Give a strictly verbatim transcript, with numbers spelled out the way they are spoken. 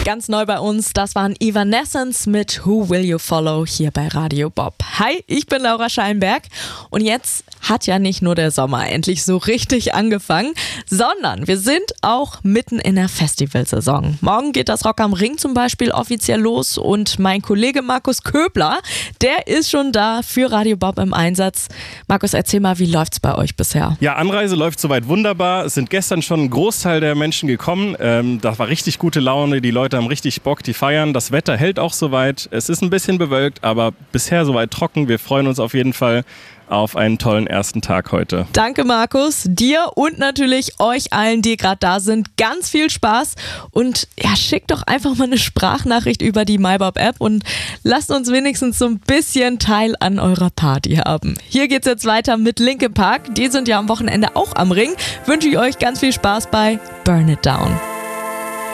Ganz neu bei uns, das waren Evanescence mit Who Will You Follow hier bei Radio Bob. Hi, ich bin Laura Schallenberg und jetzt hat ja nicht nur der Sommer endlich so richtig angefangen, sondern wir sind auch mitten in der Festivalsaison. Morgen geht das Rock am Ring zum Beispiel offiziell los und mein Kollege Markus Köbler, der ist schon da für Radio Bob im Einsatz. Markus, erzähl mal, wie läuft's bei euch bisher? Ja, Anreise läuft soweit wunderbar. Es sind gestern schon ein Großteil der Menschen gekommen. Ähm, das war richtig gute Laune, die Leute haben richtig Bock, die feiern. Das Wetter hält auch soweit. Es ist ein bisschen bewölkt, aber bisher soweit trocken. Wir freuen uns auf jeden Fall auf einen tollen ersten Tag heute. Danke Markus, dir und natürlich euch allen, die gerade da sind. Ganz viel Spaß und ja, schickt doch einfach mal eine Sprachnachricht über die MyBob-App und lasst uns wenigstens so ein bisschen Teil an eurer Party haben. Hier geht's jetzt weiter mit Linkin Park. Die sind ja am Wochenende auch am Ring. Wünsche ich euch ganz viel Spaß bei Burn It Down.